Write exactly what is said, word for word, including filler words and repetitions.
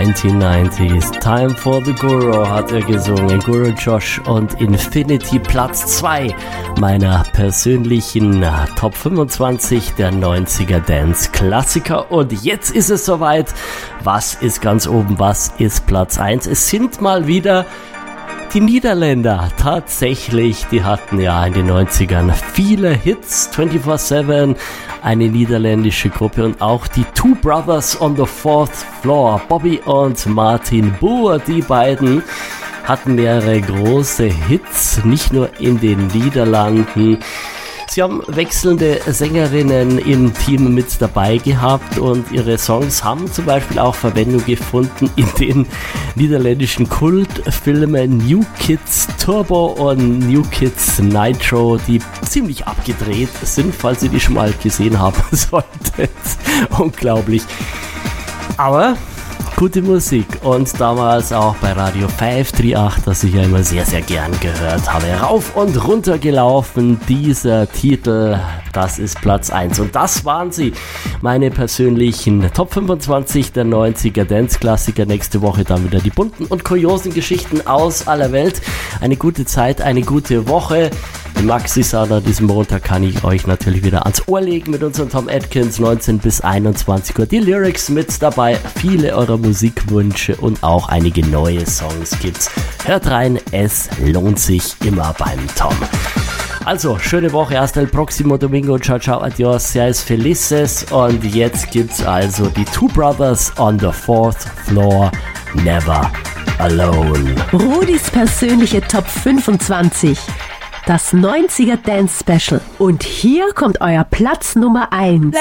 neunzehnhundertneunzig. Time for the Guru hat er gesungen. Guru Josh und Infinity, Platz zwei meiner persönlichen Top fünfundzwanzig der neunziger Dance-Klassiker. Und jetzt ist es soweit. Was ist ganz oben? Was ist Platz eins? Es sind mal wieder die Niederländer. Tatsächlich, die hatten ja in den neunzigern viele Hits. vierundzwanzig sieben, eine niederländische Gruppe, und auch die Two Brothers on the Fourth Floor, Bobby und Martin Boer, die beiden hatten mehrere große Hits, nicht nur in den Niederlanden. Sie haben wechselnde Sängerinnen im Team mit dabei gehabt und ihre Songs haben zum Beispiel auch Verwendung gefunden in den niederländischen Kultfilmen New Kids Turbo und New Kids Nitro, die ziemlich abgedreht sind, falls ihr die schon mal gesehen haben solltet. Unglaublich. Aber gute Musik, und damals auch bei Radio fünf drei acht, das ich ja immer sehr, sehr gern gehört habe. Rauf und runter gelaufen, dieser Titel, das ist Platz eins. Und das waren sie, meine persönlichen Top fünfundzwanzig der neunziger Dance-Klassiker. Nächste Woche dann wieder die bunten und kuriosen Geschichten aus aller Welt. Eine gute Zeit, eine gute Woche. Den Maxi-Sader diesen Montag kann ich euch natürlich wieder ans Ohr legen mit unserem Tom Atkins, neunzehn bis einundzwanzig Uhr. Die Lyrics mit dabei, viele eurer Musikwünsche und auch einige neue Songs gibt's. Hört rein, es lohnt sich immer beim Tom. Also, schöne Woche, hasta el próximo domingo, ciao, ciao, adios, seas felices, und jetzt gibt's also die Two Brothers on the Fourth Floor, Never Alone. Rudis persönliche Top fünfundzwanzig. Das neunziger Dance Special. Und hier kommt euer Platz Nummer eins.